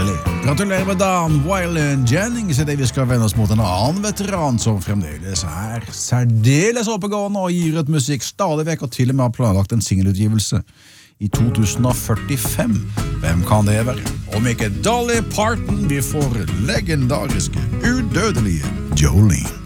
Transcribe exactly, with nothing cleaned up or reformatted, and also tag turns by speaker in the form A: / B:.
A: Herlig. Gratulerer med dagen, Waylon Jennings, er det vi skal vende oss mot en annen veteran som fremdeles er særdeles oppegående og gir ut musikk stadig vekk, og til og med har planlagt en singelutgivelse i to tusen førtifem. Hvem kan det være? Om ikke Dolly Parton, vi får legendariske, udødelige Jolene.